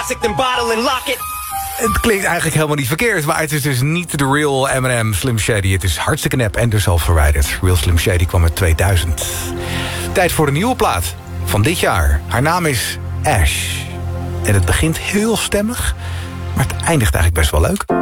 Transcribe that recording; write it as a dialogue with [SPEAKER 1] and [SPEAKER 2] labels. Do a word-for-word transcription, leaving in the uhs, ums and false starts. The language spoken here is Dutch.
[SPEAKER 1] classic, then bottle and lock it.
[SPEAKER 2] Het klinkt eigenlijk helemaal niet verkeerd, maar het is dus niet de real Eminem Slim Shady. Het is hartstikke nep en dus al verwijderd. Real Slim Shady kwam uit tweeduizend. Tijd voor een nieuwe plaat van dit jaar. Haar naam is Ash. En het begint heel stemmig, maar het eindigt eigenlijk best wel leuk.